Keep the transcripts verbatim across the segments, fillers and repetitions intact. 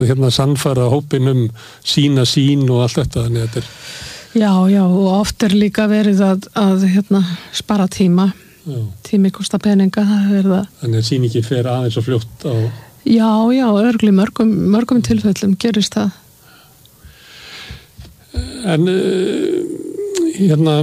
hérna sannfæra hópinn um sína sín og allt þetta, þannig að þetta er... Já, já, og oft er líka verið að, að hérna, spara tíma. Já. Tími kostar peninga, það er það. Þannig að sýningin fer aðeins og fljótt á... Já, já, örgli mörgum, mörgum tilfellum gerist það. En hérna,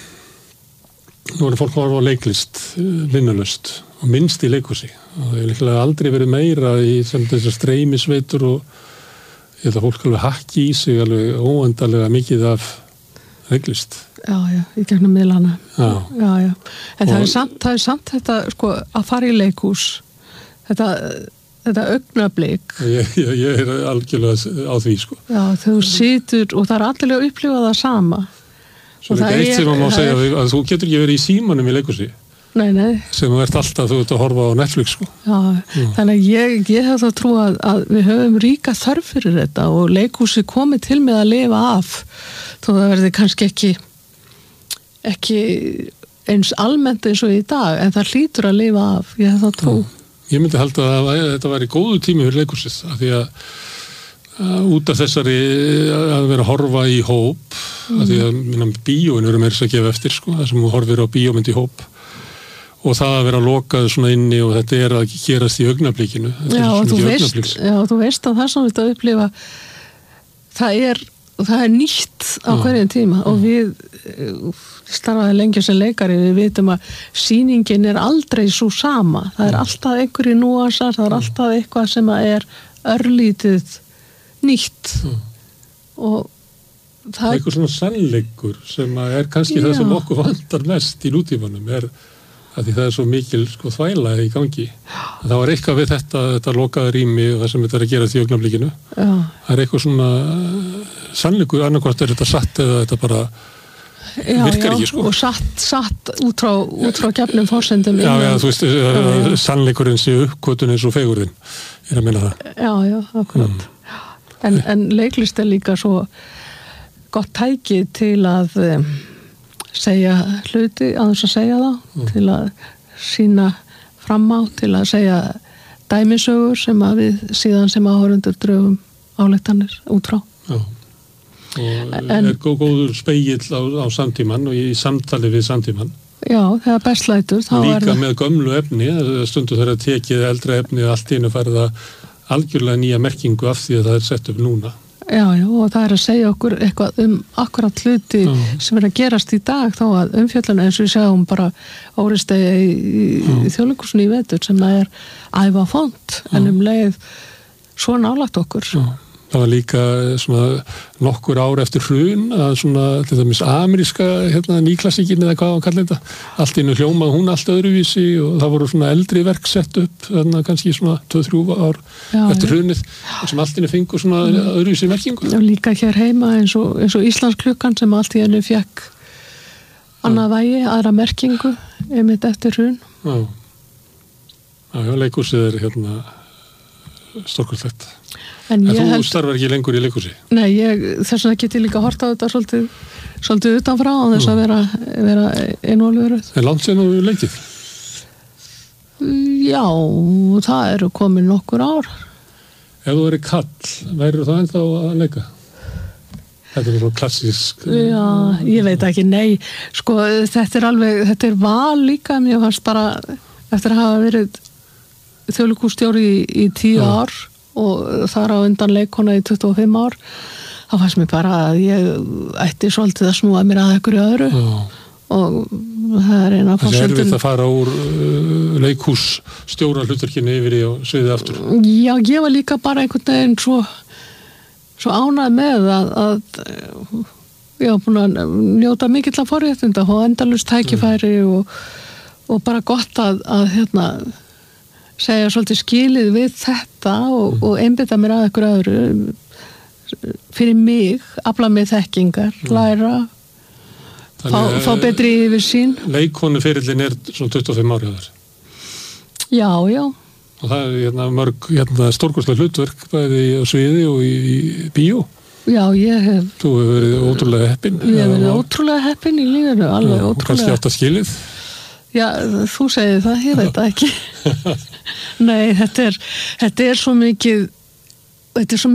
nú er fólk að horfa á leiklist, vinnulust og minnst í leikhúsi. Og það hefur líklega aldrei verið meira í þessar streymisveitur og ég held að fólk alveg hakki í sig alveg óendalega mikið af leiklist. Já, já, í gegnum miðlana. Já. Já, já. En það er samt, það er samt þetta, sko, að fara í leikhús, þetta, þetta augnablik. Ég, ég, ég er algjörlega á því, sko. Já, þú situr, og það er allir að upplifa það sama. Svo er ekki eitt sem maður má segja er... að þú getur ekki verið í símanum í leikhúsi. Nei, nei. Sem þú ert alltaf, þú ert að horfa á Netflix, sko. Já, mm. Þannig að ég, ég hef það trú að, að við höfum ríka þörf fyrir þetta og leikhúsi komið til með að lifa af, þó það verði kannski ekki, ekki eins almennt eins og í dag, en það hlýtur að lifa af, ég hef það trú. Já. Ég myndi halda að, að þetta væri góðu tími fyrir leikhúsið, af því að, að út af þessari að vera að horfa í hóp, mm. af því að minna, bíóin eru meira að gefa eftir, sko, það sem þú horfir á bíómynd í hóp. Og það að vera lokað svona inni og þetta er að gerast í augnablikinu. Já, og þú veist, já, þú veist að það sem við upplifa, það er, það er nýtt á hverjum tíma og við starfaði lengi sem leikari, við vitum að sýningin er aldrei svo sama. Það er alltaf einhverju núansar, það er alltaf eitthvað sem er örlítið nýtt. Og það... Eitthvað svona sannleikur sem er kannski já. Það sem okkur vantar mest í nútímanum er að því það er svo mikil sko þvæla í gangi. Það var eitthvað við þetta, þetta lokaða rými og það sem þetta er að gera því augnablikinu. Já. Það er eitthvað svona sannleikur, annarkvort er þetta satt eða þetta bara já, virkar já, ekki, sko. Og satt, satt út frá, út frá gefnum forsendum. Já, já, þú veist, já, sannleikurinn sé uppkvötun eins og fegurðin. Ég er að meina það. Já, já, akkurat. Mm. En, en leiklist er líka svo gott tæki til að segja hluti að þess að segja það, mm. til að sína fram á, til að segja dæmisögur sem að við síðan sem áhorfendur drögum ályktanir út frá. Já. Og en, er góður spegill á, á samtíman og í samtali við samtíman. Já, þegar best lætur. Líka það... með gömlu efni, stundu þegar tekið eldra efni og allt í einu færða algjörlega nýja merkingu af því að það er sett upp núna. Já, já, og það er að segja okkur eitthvað um akkurat hluti já. Sem er að gerast í dag þá að umfjölluna eins og við sjáum bara óristegi í, í, í þjóðleikhúsinu í vetur sem það er æfa font en um leið svo nálagt okkur. Já. Það var líka svona nokkur ár eftir hrun að svona til dæmis ameríska hérna, nýklassíkin eða hvað á kalla þetta. Allt í einu hljómað hún allt öðruvísi og það voru svona eldri verk sett upp þannig að kannski svona tvö til þrjú ár já, eftir hrunið sem allt í einu fengur svona mm. öðruvísi merkingu. Og líka hér heima eins og, eins og Íslandsklukkan sem allt í einu fekk annað vægi, aðra merkingu einmitt eftir hrun. Já, já, já leikhúsið er hérna stórkostlegt. En, en þú held... starfar ekki lengur í leikhúsi? Nei, ég, þess vegna get ég líka hort á þetta svolítið, svolítið utanfrá á þess að vera, vera einólveruð. Er langt síðan þú leikið? Já, það eru komin nokkur ár. Ef þú verið kall, værið það ennþá að leika? Þetta er svo klassísk. Já, ég veit ekki, nei. Sko, þetta er alveg, þetta er val líka, mér fannst bara, eftir að hafa verið þjóðleikhússtjóri í, í tíu Já. Ár, og þar á undan leikona í tuttugu og fimm ár þá fannst mér bara að ég ætti svolítið að snúa mér að einhverju öðru Já. Og það er eina forsendum. Það er erfitt að fara úr uh, leikhús stjóra hlutverkinni yfir í og sviðið aftur. Já, ég var líka bara einhvern veginn svo, svo ánægð með að, að ég var búin að njóta mikill af forréttinda og endalaust tækifæri mm. og, og bara gott að, að hérna segja svolítið skilið við þetta og, mm. og einbytta mér að ykkur öðru fyrir mig, afla mig þekkingar, mm. læra fá, fá betri yfir sín. Leikkonuferillin er svona tuttugu og fimm ári á þér. Já, já. Og það er hérna, mörg hérna, stórkostlega hlutverk bæði á sviði og í, í bíó. Já, ég hef... Þú hefur verið ótrúlega heppin. Ég hef verið ótrúlega heppin í lífinu, alveg já, ótrúlega. Og kannski átt að skilið. Já, þú segir það, ég veit það ekki. Nei, þetta er, þetta er svo mikið þetta er svo